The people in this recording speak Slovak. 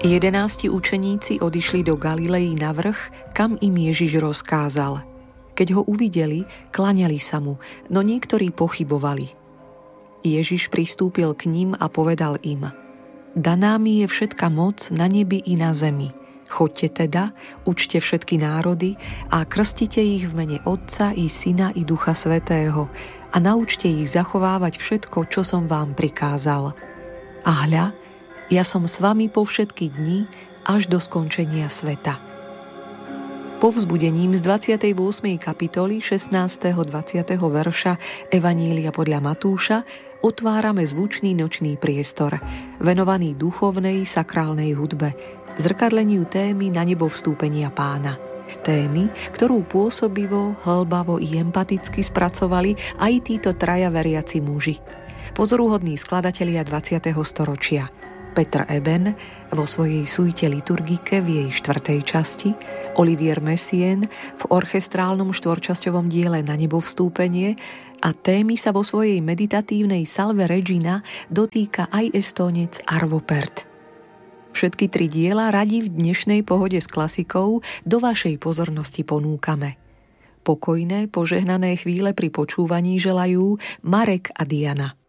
11 učeníci odišli do Galilei na vrch, kam im Ježiš rozkázal. Keď ho uvideli, klaňali sa mu, no niektorí pochybovali. Ježiš pristúpil k ním a povedal im: Daná mi je všetka moc na nebi i na zemi. Choďte teda, učte všetky národy a krstite ich v mene Otca i Syna i Ducha Svätého a naučte ich zachovávať všetko, čo som vám prikázal. A hľa, ja som s vami po všetky dni až do skončenia sveta. Povzbudením z 28. kapitoly 16. 20. verša Evanília podľa Matúša otvárame zvučný nočný priestor, venovaný duchovnej sakrálnej hudbe, zrkadleniu témy na nebo vstúpenia Pána. Témy, ktorú pôsobivo, hlbavo i empaticky spracovali aj títo traja veriaci muži. Pozoruhodní skladatelia 20. storočia. Peter Eben vo svojej suite liturgike v jej 4. časti, Olivier Messiaen v orchestrálnom štvorčasťovom diele Na nebo vstúpenie a témy sa vo svojej meditatívnej Salve Regina dotýka aj Estónec Arvo Pärt. Všetky tri diela radi v dnešnej pohode s klasikou do vašej pozornosti ponúkame. Pokojné, požehnané chvíle pri počúvaní želajú Marek a Diana.